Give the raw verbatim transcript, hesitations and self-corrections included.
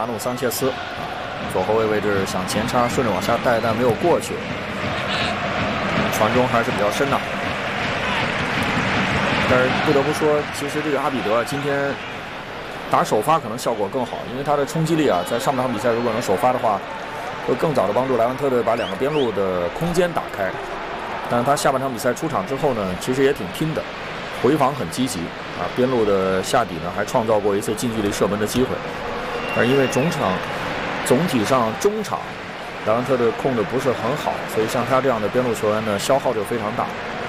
亚诺桑切斯，左后卫位置想前插，顺着往下带，但没有过去，传中还是比较深的。但是不得不说，其实这个阿比德今天打首发可能效果更好，因为他的冲击力啊，在上半场比赛如果能首发的话，会更早的帮助莱万特队把两个边路的空间打开。但是他下半场比赛出场之后呢，其实也挺拼的，回防很积极啊，边路的下底呢还创造过一次近距离射门的机会。而因为总场总体上中场莱万特队控的不是很好，所以像他这样的边路球员呢，消耗就非常大。